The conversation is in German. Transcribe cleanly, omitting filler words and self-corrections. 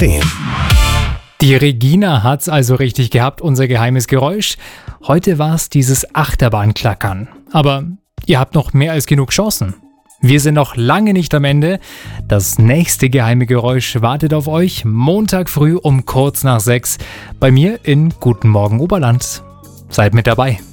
stehen. Die Regina hat's also richtig gehabt, unser geheimes Geräusch. Heute war's dieses Achterbahnklackern. Aber ihr habt noch mehr als genug Chancen. Wir sind noch lange nicht am Ende. Das nächste geheime Geräusch wartet auf euch Montag früh um kurz nach 6 bei mir in Guten Morgen Oberland. Seid mit dabei.